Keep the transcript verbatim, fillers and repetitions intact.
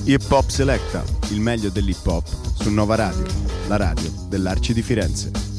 Hip Hop Selecta, il meglio dell'hip hop su Nova Radio, la radio dell'Arci di Firenze.